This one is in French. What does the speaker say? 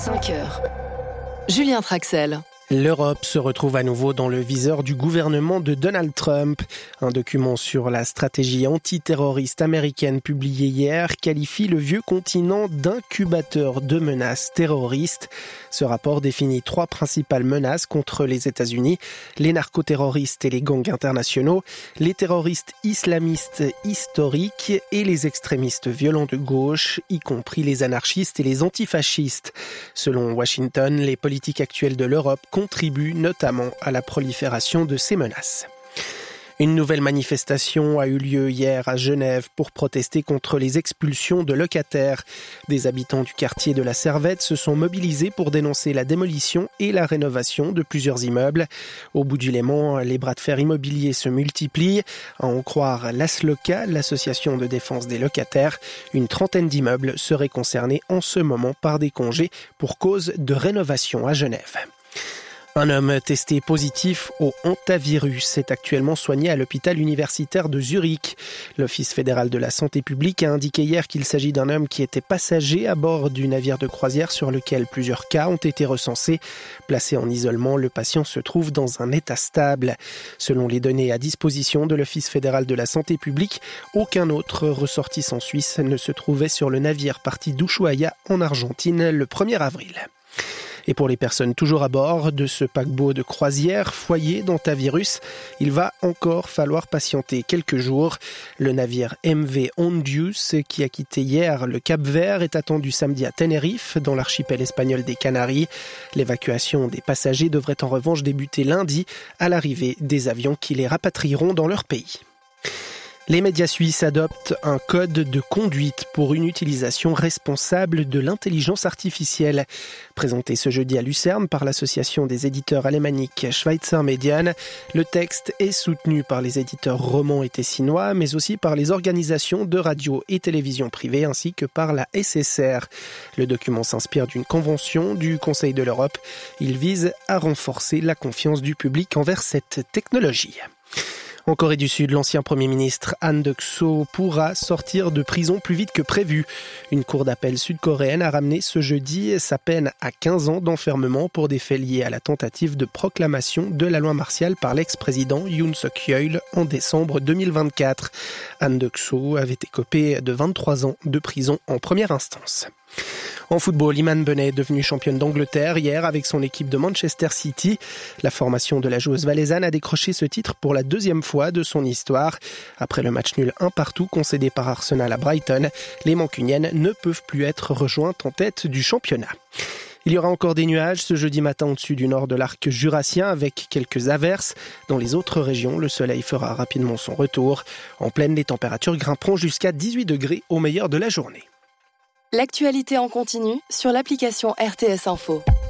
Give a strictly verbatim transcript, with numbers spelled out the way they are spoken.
cinq heures. Julien Traxel. L'Europe se retrouve à nouveau dans le viseur du gouvernement de Donald Trump. Un document sur la stratégie antiterroriste américaine publié hier qualifie le vieux continent d'incubateur de menaces terroristes. Ce rapport définit trois principales menaces contre les États-Unis, les narcoterroristes et les gangs internationaux, les terroristes islamistes historiques et les extrémistes violents de gauche, y compris les anarchistes et les antifascistes. Selon Washington, les politiques actuelles de l'Europe contribue notamment à la prolifération de ces menaces. Une nouvelle manifestation a eu lieu hier à Genève pour protester contre les expulsions de locataires. Des habitants du quartier de la Servette se sont mobilisés pour dénoncer la démolition et la rénovation de plusieurs immeubles. Au bout du Léman, les bras de fer immobiliers se multiplient. À en croire l'ASLOCA, l'association de défense des locataires, une trentaine d'immeubles seraient concernés en ce moment par des congés pour cause de rénovation à Genève. Un homme testé positif au hantavirus est actuellement soigné à l'hôpital universitaire de Zurich. L'Office fédéral de la santé publique a indiqué hier qu'il s'agit d'un homme qui était passager à bord du navire de croisière sur lequel plusieurs cas ont été recensés. Placé en isolement, le patient se trouve dans un état stable. Selon les données à disposition de l'Office fédéral de la santé publique, aucun autre ressortissant suisse ne se trouvait sur le navire parti d'Ushuaia en Argentine le premier avril. Et pour les personnes toujours à bord de ce paquebot de croisière foyer d'hantavirus, il va encore falloir patienter quelques jours. Le navire M V Ondius, qui a quitté hier le Cap-Vert, est attendu samedi à Tenerife, dans l'archipel espagnol des Canaries. L'évacuation des passagers devrait en revanche débuter lundi à l'arrivée des avions qui les rapatrieront dans leur pays. Les médias suisses adoptent un code de conduite pour une utilisation responsable de l'intelligence artificielle. Présenté ce jeudi à Lucerne par l'association des éditeurs alémaniques Schweizer Medien, le texte est soutenu par les éditeurs romans et tessinois, mais aussi par les organisations de radio et télévision privées ainsi que par la S S R. Le document s'inspire d'une convention du Conseil de l'Europe. Il vise à renforcer la confiance du public envers cette technologie. En Corée du Sud, l'ancien Premier ministre Han Duck-soo pourra sortir de prison plus vite que prévu. Une cour d'appel sud-coréenne a ramené ce jeudi sa peine à quinze ans d'enfermement pour des faits liés à la tentative de proclamation de la loi martiale par l'ex-président Yoon Suk-yeol en décembre deux mille vingt-quatre. Han Duck-soo avait écopé de vingt-trois ans de prison en première instance. En football, Iman Benet est devenue championne d'Angleterre hier avec son équipe de Manchester City. La formation de la joueuse valaisanne a décroché ce titre pour la deuxième fois de son histoire. Après le match nul un partout concédé par Arsenal à Brighton, les Mancuniennes ne peuvent plus être rejointes en tête du championnat. Il y aura encore des nuages ce jeudi matin au-dessus du nord de l'arc jurassien avec quelques averses. Dans les autres régions, le soleil fera rapidement son retour. En pleine, les températures grimperont jusqu'à dix-huit degrés au meilleur de la journée. L'actualité en continu sur l'application R T S Info.